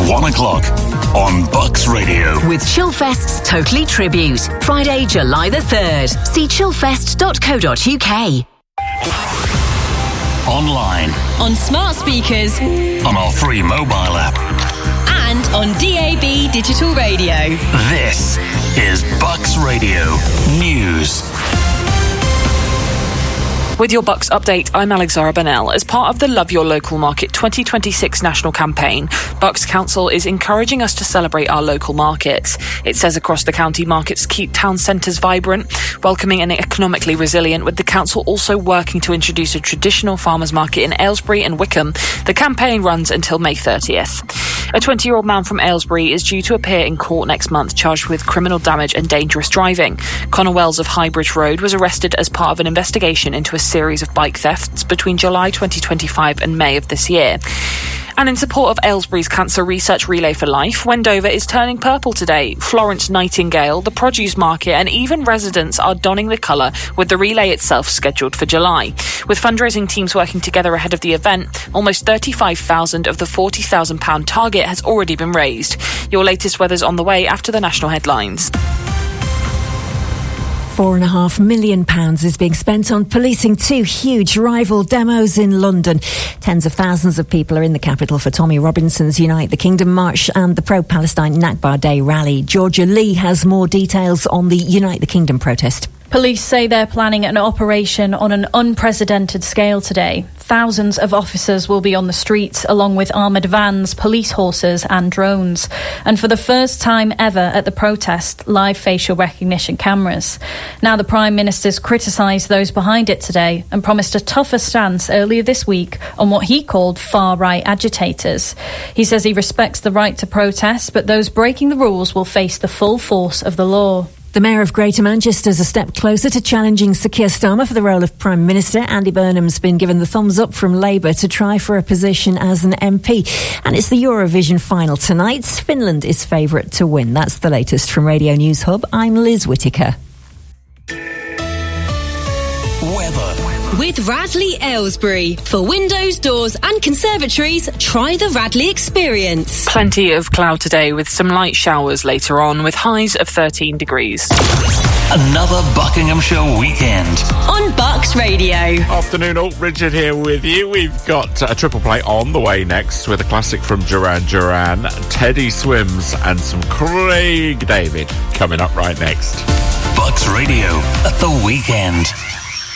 1 o'clock on Bucks Radio. With Chillfest's Totally Tribute. Friday, July the 3rd. See chillfest.co.uk. Online. On smart speakers. On our free mobile app. And on DAB digital radio. This is Bucks Radio News. With your Bucks update, I'm Alexandra Bennell. As part of the Love Your Local Market 2026 national campaign, Bucks Council is encouraging us to celebrate our local markets. It says across the county, markets keep town centres vibrant, welcoming and economically resilient, with the council also working to introduce a traditional farmers market in Aylesbury and Wickham. The campaign runs until May 30th. A 20-year-old man from Aylesbury is due to appear in court next month, charged with criminal damage and dangerous driving. Connor Wells of Highbridge Road was arrested as part of an investigation into a series of bike thefts between July 2025 and May of this year. And in support of Aylesbury's Cancer Research Relay for Life, Wendover is turning purple today. Florence Nightingale, the produce market and even residents are donning the colour, with the relay itself scheduled for July. With fundraising teams working together ahead of the event, almost £35,000 of the £40,000 target has already been raised. Your latest weather's on the way after the national headlines. £4.5 million is being spent on policing two huge rival demos in London. Tens of thousands of people are in the capital for Tommy Robinson's Unite the Kingdom March and the pro-Palestine Nakba Day rally. Georgia Lee has more details on the Unite the Kingdom protest. Police say they're planning an operation on an unprecedented scale today. Thousands of officers will be on the streets, along with armoured vans, police horses and drones. And for the first time ever at the protest, live facial recognition cameras. Now, the Prime Minister's criticised those behind it today and promised a tougher stance earlier this week on what he called far-right agitators. He says he respects the right to protest, but those breaking the rules will face the full force of the law. The Mayor of Greater Manchester is a step closer to challenging Sir Keir Starmer for the role of Prime Minister. Andy Burnham's been given the thumbs up from Labour to try for a position as an MP. And it's the Eurovision final tonight. Finland is favourite to win. That's the latest from Radio News Hub. I'm Liz Whittaker. Weather. With Radley Aylesbury. For windows, doors and conservatories, try the Radley experience. Plenty of cloud today with some light showers later on, with highs of 13 degrees. Another Buckinghamshire weekend. On Bucks Radio. Afternoon, all. Richard here with you. We've got a triple play on the way next with a classic from Duran Duran, Teddy Swims and some Craig David coming up right next. Bucks Radio at the weekend.